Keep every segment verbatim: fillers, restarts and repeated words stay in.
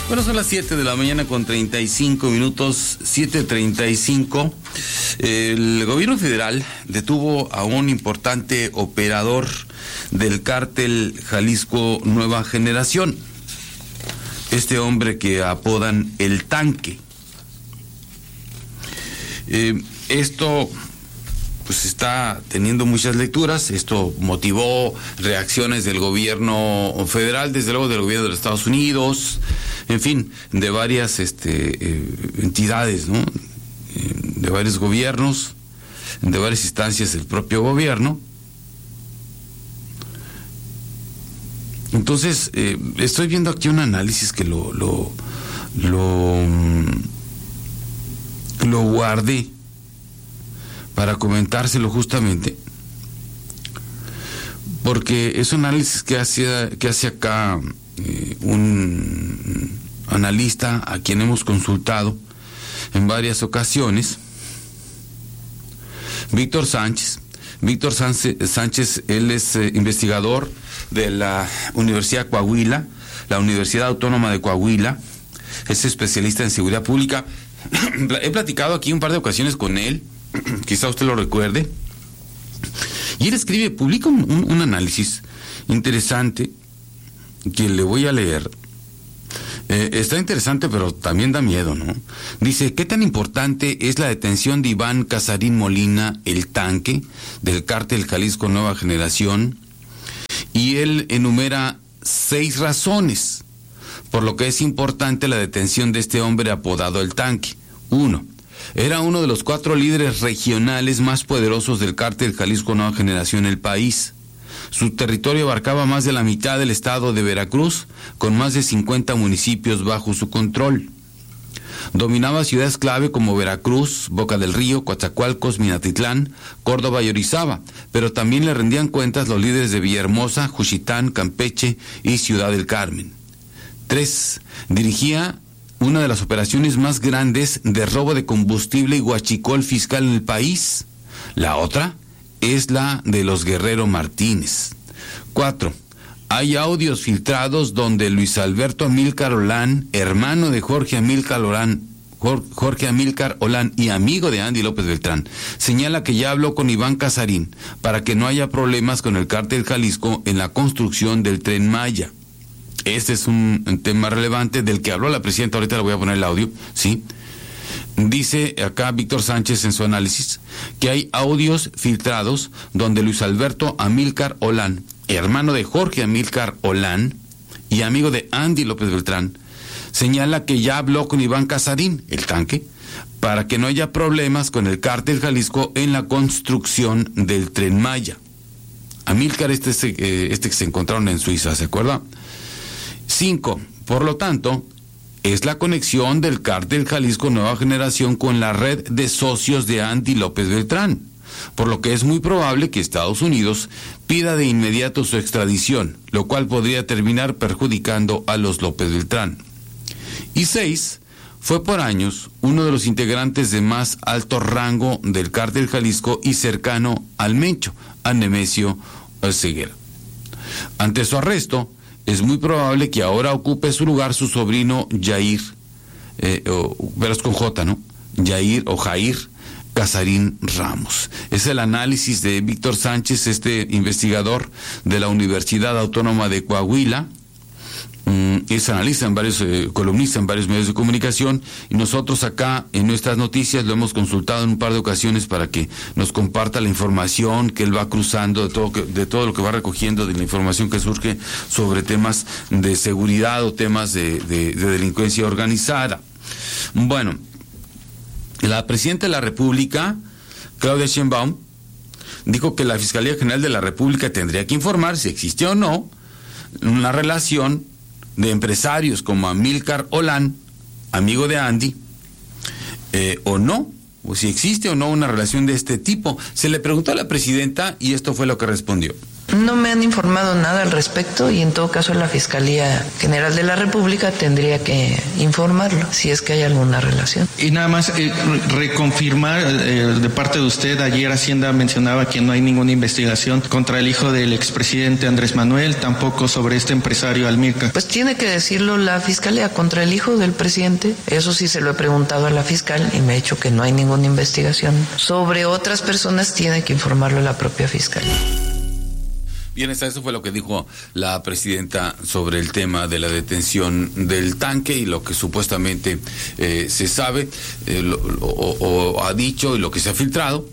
Bueno, son las siete de la mañana con treinta y cinco minutos, siete treinta y cinco. El gobierno federal detuvo a un importante operador del cártel Jalisco Nueva Generación. Este hombre que apodan El Tanque. Eh, esto pues está teniendo muchas lecturas. Esto motivó reacciones del gobierno federal, desde luego del gobierno de los Estados Unidos, en fin, de varias este, eh, entidades, ¿no? Eh, de varios gobiernos, de varias instancias del propio gobierno. Entonces, eh, estoy viendo aquí un análisis que lo lo lo, lo guardé para comentárselo justamente, porque es un análisis que hace, que hace acá eh, un analista a quien hemos consultado en varias ocasiones, Víctor Sánchez. Víctor Sánchez, él es eh, investigador de la Universidad de Coahuila, la Universidad Autónoma de Coahuila, es especialista en seguridad pública. He platicado aquí un par de ocasiones con él, quizá usted lo recuerde, y él escribe, publica un, un, un análisis interesante que le voy a leer. Eh, está interesante, pero también da miedo, ¿no? Dice, ¿qué tan importante es la detención de Iván Casarín Molina, El Tanque, del cártel Jalisco Nueva Generación? Y él enumera seis razones por lo que es importante la detención de este hombre apodado El Tanque. Uno, era uno de los cuatro líderes regionales más poderosos del cártel Jalisco Nueva Generación en el país. Su territorio abarcaba más de la mitad del estado de Veracruz, con más de cincuenta municipios bajo su control. Dominaba ciudades clave como Veracruz, Boca del Río, Coatzacoalcos, Minatitlán, Córdoba y Orizaba, pero también le rendían cuentas los líderes de Villahermosa, Juchitán, Campeche y Ciudad del Carmen. Tres, dirigía una de las operaciones más grandes de robo de combustible y huachicol fiscal en el país. La otra es la de los Guerrero Martínez. Cuatro, hay audios filtrados donde Luis Alberto Amílcar Olán, hermano de Jorge Amílcar Olán, Jorge Amílcar Olán y amigo de Andy López Beltrán, señala que ya habló con Iván Casarín para que no haya problemas con el cártel Jalisco en la construcción del Tren Maya. Este es un, un tema relevante del que habló la presidenta, ahorita le voy a poner el audio, ¿sí? Dice acá Víctor Sánchez en su análisis que hay audios filtrados donde Luis Alberto Amílcar Olán, hermano de Jorge Amílcar Olán y amigo de Andy López Beltrán, señala que ya habló con Iván Casarín, El Tanque, para que no haya problemas con el cártel Jalisco en la construcción del Tren Maya. Amílcar, este, este que se encontraron en Suiza, ¿se acuerda? Cinco, por lo tanto, es la conexión del cártel Jalisco Nueva Generación con la red de socios de Andy López Beltrán, por lo que es muy probable que Estados Unidos pida de inmediato su extradición, lo cual podría terminar perjudicando a los López Beltrán. Y seis, fue por años uno de los integrantes de más alto rango del cártel Jalisco y cercano al Mencho, a Nemesio Ceguera. Ante su arresto, es muy probable que ahora ocupe su lugar su sobrino Jair, eh, o, pero es con J, ¿no? Jair o Jair Casarín Ramos. Es el análisis de Víctor Sánchez, este investigador de la Universidad Autónoma de Coahuila. Es analista en varios, eh, columnista en varios medios de comunicación, y nosotros acá en nuestras noticias lo hemos consultado en un par de ocasiones para que nos comparta la información que él va cruzando, de todo, de todo lo que va recogiendo, de la información que surge sobre temas de seguridad o temas de, de, de delincuencia organizada. Bueno, la presidenta de la República, Claudia Sheinbaum, dijo que la Fiscalía General de la República tendría que informar si existe o no una relación de empresarios como Amílcar Olán, amigo de Andy, eh, o no, o si existe o no una relación de este tipo. Se le preguntó a la presidenta y esto fue lo que respondió. No me han informado nada al respecto y en todo caso la Fiscalía General de la República tendría que informarlo si es que hay alguna relación. Y nada más eh, reconfirmar eh, de parte de usted, ayer Hacienda mencionaba que no hay ninguna investigación contra el hijo del expresidente Andrés Manuel, tampoco sobre este empresario Almirca. Pues tiene que decirlo la Fiscalía contra el hijo del presidente, eso sí se lo he preguntado a la fiscal y me ha dicho que no hay ninguna investigación. Sobre otras personas tiene que informarlo la propia Fiscalía. Bien, eso fue lo que dijo la presidenta sobre el tema de la detención del tanque y lo que supuestamente eh, se sabe eh, lo, lo, o, o ha dicho y lo que se ha filtrado,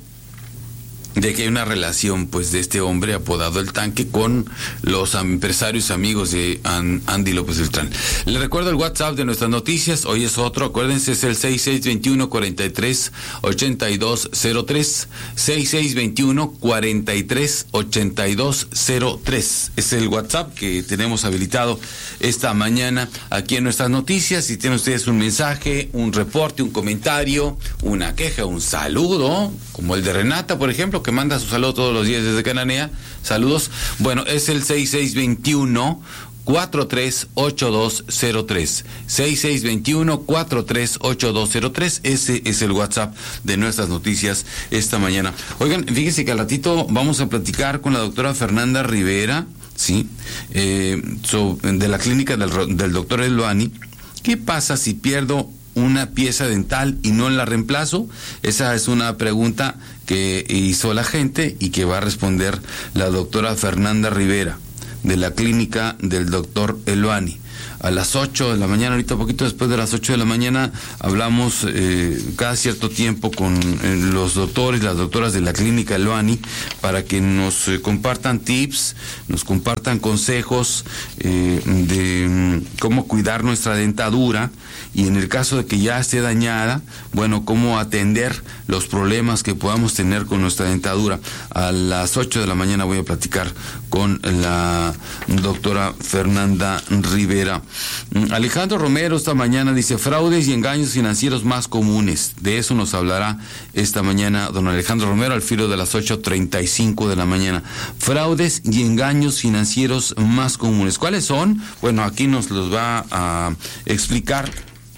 de que hay una relación pues de este hombre apodado El Tanque con los empresarios amigos de Andy López Beltrán. Le recuerdo el WhatsApp de nuestras noticias, hoy es otro, acuérdense, es el seis seis dos uno, cuatro tres, ocho dos cero tres, seis seis dos uno, cuatro tres, ocho dos cero tres, es el WhatsApp que tenemos habilitado esta mañana aquí en nuestras noticias. Si tienen ustedes un mensaje, un reporte, un comentario, una queja, un saludo, como el de Renata, por ejemplo, que manda su saludo todos los días desde Cananea, saludos, bueno, es el seis seis dos uno, cuatro tres ocho dos cero tres, seis seis dos uno, cuatro tres ocho dos cero tres, ese es el WhatsApp de nuestras noticias esta mañana. Oigan, fíjense que al ratito vamos a platicar con la doctora Fernanda Rivera, sí, eh, so, de la clínica del, del doctor Eluani. ¿Qué pasa si pierdo una pieza dental y no la reemplazo? Esa es una pregunta que hizo la gente y que va a responder la doctora Fernanda Rivera de la clínica del doctor Eluani. A las ocho de la mañana, ahorita poquito después de las ocho de la mañana, hablamos eh, cada cierto tiempo con eh, los doctores, las doctoras de la clínica Eluani, para que nos eh, compartan tips, nos compartan consejos eh, de mm, cómo cuidar nuestra dentadura y en el caso de que ya esté dañada, bueno, cómo atender los problemas que podamos tener con nuestra dentadura. A las ocho de la mañana voy a platicar con la doctora Fernanda Rivera. Alejandro Romero esta mañana dice: fraudes y engaños financieros más comunes. De eso nos hablará esta mañana don Alejandro Romero al filo de las ocho treinta y cinco de la mañana. Fraudes y engaños financieros más comunes. ¿Cuáles son? Bueno, aquí nos los va a explicar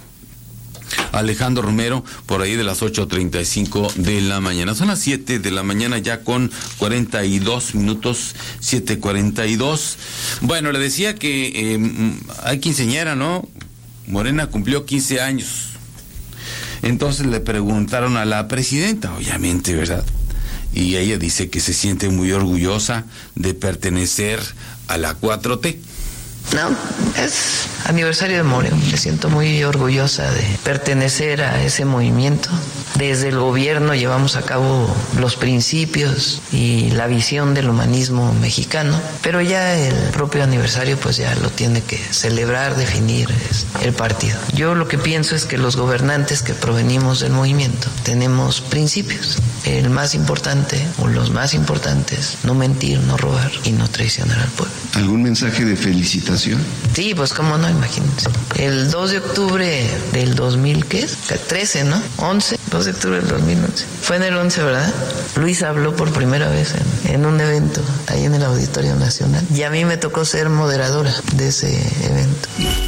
Alejandro Romero por ahí de las ocho treinta y cinco de la mañana. Son las siete de la mañana ya con cuarenta y dos minutos, siete cuarenta y dos. Bueno, le decía que eh, hay quinceañera, ¿no? Morena cumplió quince años. Entonces le preguntaron a la presidenta, obviamente, ¿verdad? Y ella dice que se siente muy orgullosa de pertenecer a la cuatro T. No, es aniversario de Morena. Me siento muy orgullosa de pertenecer a ese movimiento. Desde el gobierno llevamos a cabo los principios y la visión del humanismo mexicano, pero ya el propio aniversario pues ya lo tiene que celebrar, definir el partido. Yo lo que pienso es que los gobernantes que provenimos del movimiento tenemos principios. El más importante o los más importantes: no mentir, no robar y no traicionar al pueblo. ¿Algún mensaje de felicitación? Sí, pues cómo no, imagínense. El dos de octubre del dos mil, ¿qué es? trece, ¿no? once, dos de octubre del dos mil once. Fue en el once, ¿verdad? Luis habló por primera vez en, en un evento ahí en el Auditorio Nacional y a mí me tocó ser moderadora de ese evento.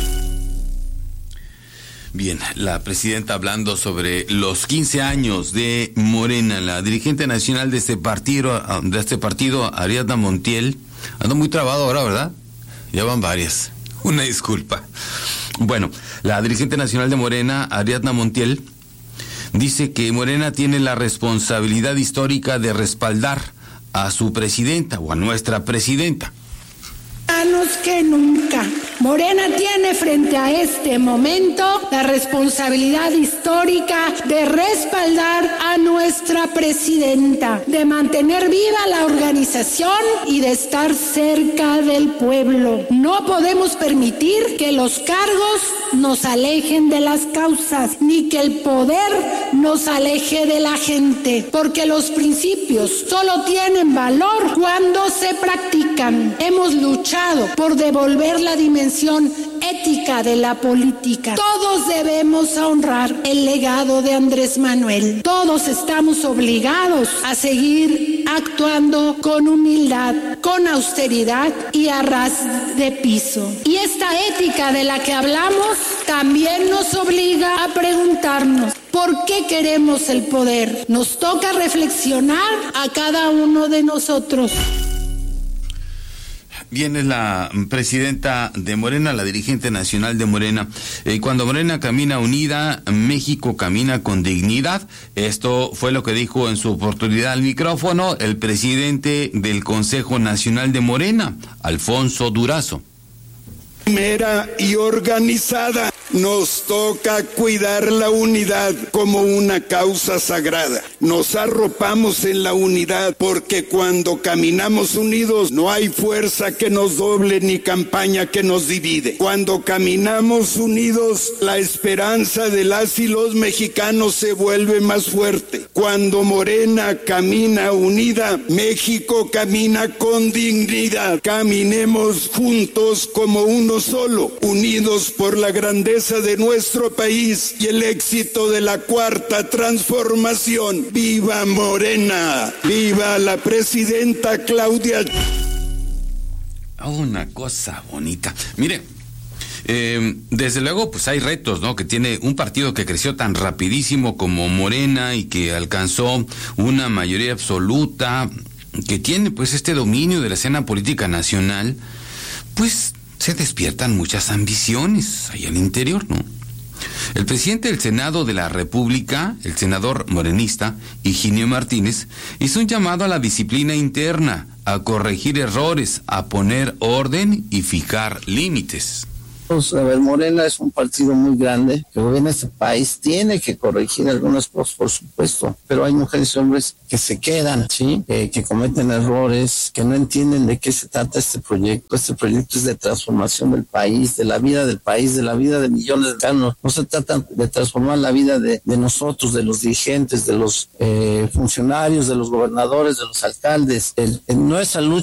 Bien, la presidenta hablando sobre los quince años de Morena, la dirigente nacional de este partido, de este partido, Ariadna Montiel. Ando muy trabado ahora, ¿verdad? Ya van varias. Una disculpa. Bueno, la dirigente nacional de Morena, Ariadna Montiel, dice que Morena tiene la responsabilidad histórica de respaldar a su presidenta o a nuestra presidenta. Que nunca. Morena tiene frente a este momento la responsabilidad histórica de respaldar a nuestra presidenta, de mantener viva la organización y de estar cerca del pueblo. No podemos permitir que los cargos nos alejen de las causas, ni que el poder nos aleje de la gente, porque los principios solo tienen valor cuando se practican. Hemos luchado por devolver la dimensión ética de la política. Todos debemos honrar el legado de Andrés Manuel. Todos estamos obligados a seguir actuando con humildad, con austeridad y a ras de piso. Y esta ética de la que hablamos también nos obliga a preguntarnos ¿por qué queremos el poder? Nos toca reflexionar a cada uno de nosotros. Viene la presidenta de Morena, la dirigente nacional de Morena. Eh, cuando Morena camina unida, México camina con dignidad. Esto fue lo que dijo en su oportunidad al micrófono el presidente del Consejo Nacional de Morena, Alfonso Durazo. Primera y organizada, nos toca cuidar la unidad como una causa sagrada. Nos arropamos en la unidad porque cuando caminamos unidos no hay fuerza que nos doble ni campaña que nos divide. Cuando caminamos unidos, la esperanza de las y los mexicanos se vuelve más fuerte. Cuando Morena camina unida, México camina con dignidad. Caminemos juntos como uno solo, unidos por la grandeza de nuestro país y el éxito de la cuarta transformación. ¡Viva Morena! ¡Viva la presidenta Claudia! Una cosa bonita. Mire, eh, desde luego pues hay retos, ¿no? Que tiene un partido que creció tan rapidísimo como Morena y que alcanzó una mayoría absoluta, que tiene pues este dominio de la escena política nacional, pues se despiertan muchas ambiciones ahí al interior, ¿no? El presidente del Senado de la República, el senador morenista Higinio Martínez, hizo un llamado a la disciplina interna, a corregir errores, a poner orden y fijar límites. A ver, Morena es un partido muy grande que gobierna este país, tiene que corregir algunas cosas, por supuesto, pero hay mujeres y hombres que se quedan, ¿sí? Eh, que cometen errores, que no entienden de qué se trata este proyecto. Este proyecto es de transformación del país, de la vida del país, de la vida de millones de mexicanos. No se trata de transformar la vida de, de nosotros, de los dirigentes, de los eh, funcionarios, de los gobernadores, de los alcaldes. El, el, nuestra lucha